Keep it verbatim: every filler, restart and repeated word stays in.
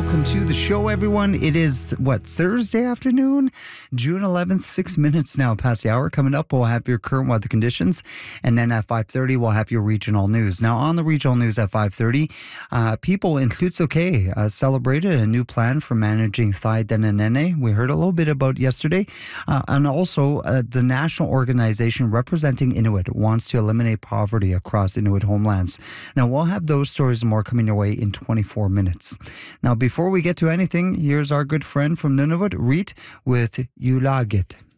welcome to the show, everyone. It is, what, Thursday afternoon? June eleventh, six minutes now past the hour. Coming up, we'll have your current weather conditions, and then at five thirty, we'll have your regional news. Now, on the regional news at five thirty, uh, people in Tlutsoke uh, celebrated a new plan for managing Thai Denenene. We heard a little bit about yesterday. Uh, and also, uh, the national organization representing Inuit wants to eliminate poverty across Inuit homelands. Now, we'll have those stories and more coming your way in twenty-four minutes. Now, before we get to anything, here's our good friend from Nunavut, Reet, with Yulagit.